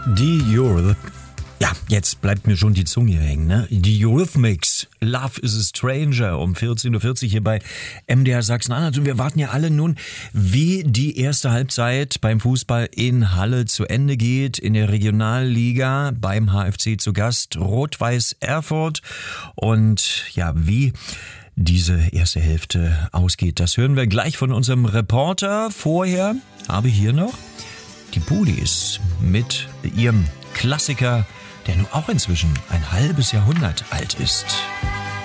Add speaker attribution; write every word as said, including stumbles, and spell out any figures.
Speaker 1: Die Euryth... Ja, jetzt bleibt mir schon die Zunge hängen, ne? Die Eurythmics, Love is a Stranger, um vierzehn Uhr vierzig hier bei M D R Sachsen-Anhalt. Und wir warten ja alle nun, wie die erste Halbzeit beim Fußball in Halle zu Ende geht. In der Regionalliga beim H F C zu Gast Rot-Weiß Erfurt. Und ja, wie diese erste Hälfte ausgeht, das hören wir gleich von unserem Reporter. Vorher habe ich hier noch die Pulis mit ihrem Klassiker, der nun auch inzwischen ein halbes Jahrhundert alt ist.